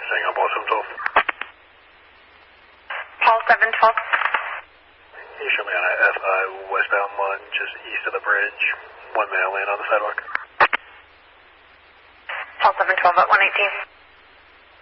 Staying on Paul 712. Paul 712. Can you show me on a FI westbound one just east of the bridge? One male in on the sidewalk. Paul 712 at 118.